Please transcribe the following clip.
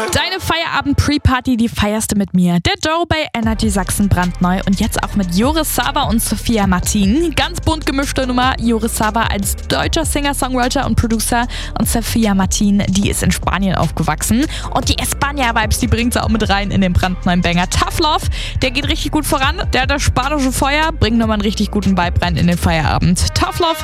Deine Feierabend-Pre-Party, die feierst du mit mir. Der Joe bei Energy Sachsen brandneu und jetzt auch mit Joris Saba und Sophia Martin. Ganz bunt gemischte Nummer. Joris Saba als deutscher Singer, Songwriter und Producer und Sophia Martin, die ist in Spanien aufgewachsen. Und die España-Vibes, die bringt sie auch mit rein in den brandneuen Banger. Tough Love, der geht richtig gut voran. Der hat das spanische Feuer, bringt nochmal einen richtig guten Vibe rein in den Feierabend. Tough Love